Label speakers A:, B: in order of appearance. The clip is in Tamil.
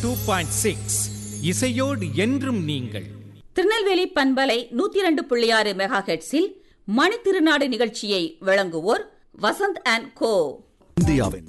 A: 2.6 இசையோடு என்றும் நீங்கள்.
B: திருநெல்வேலி பண்பலை 102.6 மெகா ஹெர்ட்ஸில் மணித்திருநாடு நிகழ்ச்சியை வழங்குவோர் வசந்த் அண்ட் கோ.
C: இந்தியாவின்